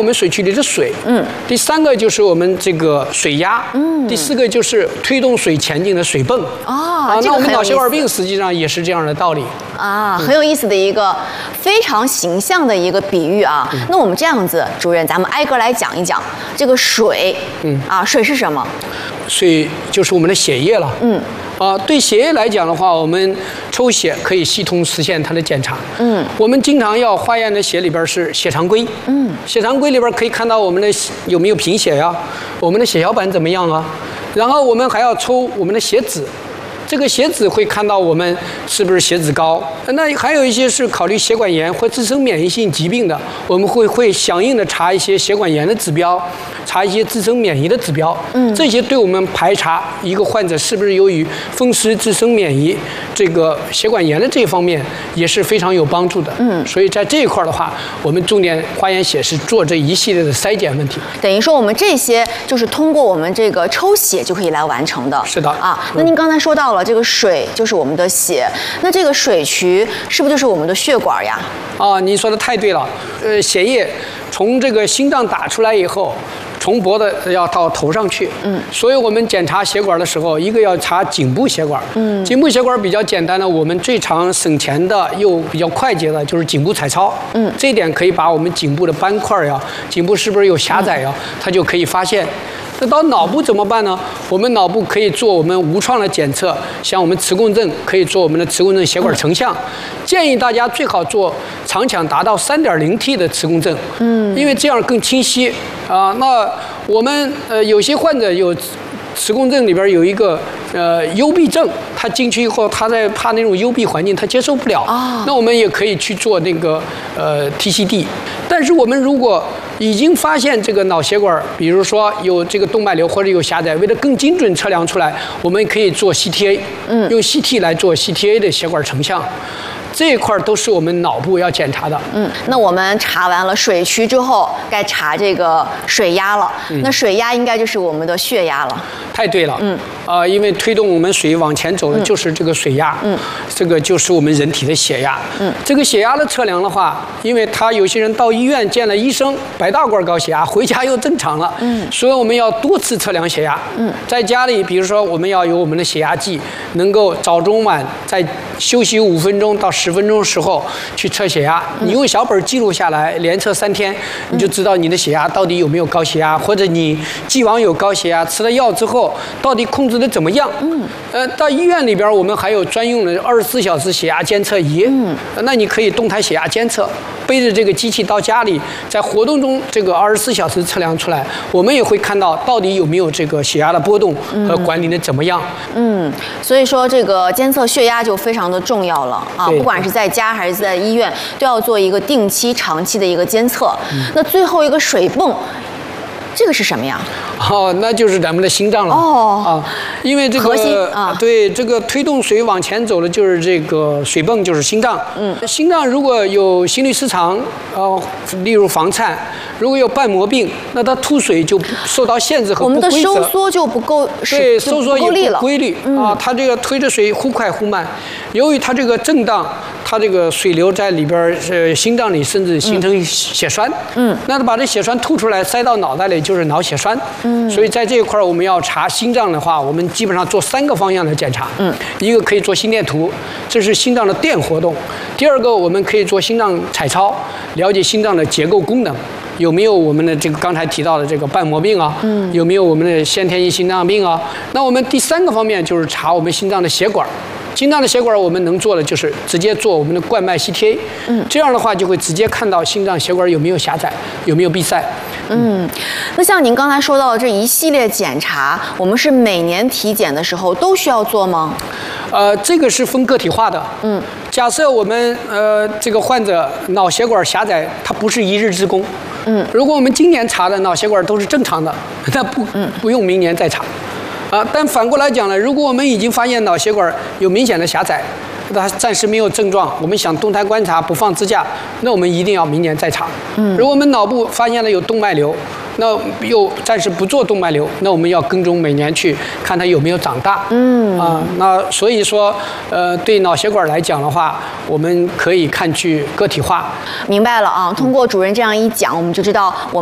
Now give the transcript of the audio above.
我们水渠里的水。第3个就是我们这个水压。第4个就是推动水前进的水泵。那我们脑血管病实际上也是这样的道理。 很有意思的一个非常形象的一个比喻啊。那我们这样子，主任，咱们挨个来讲一讲这个水。水是什么？ 水就是我们的血液了。对血液来讲的话，我们抽血可以系统实现它的检查。我们经常要化验的血里边是血常规。血常规里边可以看到我们的有没有贫血呀，我们的血小板怎么样啊，然后我们还要抽我们的血脂。这个血脂会看到我们是不是血脂高，那还有一些是考虑血管炎或自身免疫性疾病的，我们会响应的查一些血管炎的指标，查一些自身免疫的指标。这些对我们排查一个患者是不是由于风湿自身免疫这个血管炎的这一方面也是非常有帮助的。所以在这一块的话，我们重点化验血是做这一系列的筛检问题。 等于说我们这些就是通过我们这个抽血就可以来完成的。 是的。 那您刚才说到了这个水就是我们的血，那这个水渠是不是就是我们的血管呀？ 你说的太对了。血液从这个心脏打出来以后，从脖子要到头上去。所以我们检查血管的时候，一个要查颈部血管。颈部血管比较简单的，我们最常省钱的又比较快捷的就是颈部彩超。这一点可以把我们颈部的斑块呀，颈部是不是有狭窄呀，它就可以发现。那到脑部怎么办呢？我们脑部可以做我们无创的检测，像我们磁共振可以做我们的磁共振血管成像。建议大家最好做肠腔达到3.0T 的磁共振。因为这样更清晰。那我们有些患者有磁共振里边有一个幽闭症，他进去以后，他在怕那种幽闭环境，他接受不了。那我们也可以去做那个TCD。但是我们如果已经发现这个脑血管，比如说有这个动脉瘤或者有狭窄，为了更精准测量出来，我们可以做 CTA，用 CT 来做 CTA 的血管成像。这一块都是我们脑部要检查的。 那我们查完了水渠之后，该查这个水压了。那水压应该就是我们的血压了。 太对了。因为推动我们水往前走的就是这个水压。这个就是我们人体的血压。这个血压的测量的话，因为他有些人到医院见了医生，白大褂高血压，回家又正常了。所以我们要多次测量血压。在家里，比如说我们要有我们的血压计，能够早中晚在休息5分钟到10分钟时候去测血压。你用小本记录下来，连测3天，你就知道你的血压到底有没有高血压，或者你既往有高血压，吃了药之后到底控制的怎么样。到医院里边我们还有专用的24小时血压监测仪。那你可以动态血压监测，背着这个机器到家里，在活动中这个24小时测量出来，我们也会看到到底有没有这个血压的波动和管理的怎么样。 所以说这个监测血压就非常的重要了啊！不管是在家还是在医院，都要做一个定期、长期的一个监测。那最后一个水泵，这个是什么呀？ 那就是咱们的心脏了。因为这个核心对这个推动水往前走的就是这个水泵，就是心脏。心脏如果有心律失常，例如房颤，如果有瓣膜病，那它吐水就受到限制和不规则。 我们的收缩就不够， 对，收缩也不规律它这个推着水忽快忽慢，由于它这个震荡，它这个水流在里边心脏里甚至形成血栓。那把这血栓吐出来塞到脑袋里就是脑血栓。所以在这一块我们要查心脏的话，我们基本上做3个方向的检查。一个可以做心电图，这是心脏的电活动；第二个我们可以做心脏彩超，了解心脏的结构功能，有没有我们的这个刚才提到的这个瓣膜病啊，有没有我们的先天性心脏病啊。那我们第3个方面就是查我们心脏的血管。心脏的血管我们能做的就是直接做我们的冠脉 CTA。这样的话就会直接看到心脏血管有没有狭窄，有没有闭塞。 那像您刚才说到的这一系列检查，我们是每年体检的时候都需要做吗？ 这个是分个体化的。假设我们这个患者脑血管狭窄，它不是一日之功。如果我们今年查的脑血管都是正常的，那不用明年再查。但反过来讲呢，如果我们已经发现脑血管有明显的狭窄，它暂时没有症状，我们想动态观察不放支架，那我们一定要明年再查。如果我们脑部发现了有动脉瘤，那又暂时不做动脉瘤，那我们要跟踪每年去看它有没有长大。那所以说对脑血管来讲的话，我们可以看去个体化。 明白了啊，通过主任这样一讲，我们就知道